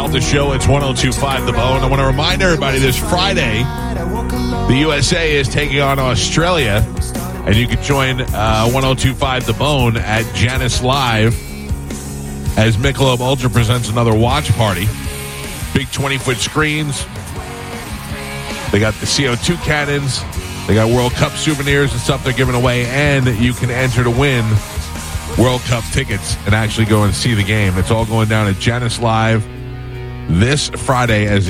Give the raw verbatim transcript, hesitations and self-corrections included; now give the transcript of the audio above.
Calta Show. It's one oh two point five The Bone. I want to remind everybody this Friday, the U S A is taking on Australia, and you can join uh, one oh two point five The Bone at Janice Live as Michelob Ultra presents another watch party. Big twenty-foot screens. They got the C O two cannons. They got World Cup souvenirs and stuff they're giving away, and you can enter to win World Cup tickets and actually go and see the game. It's all going down at Janice Live this Friday as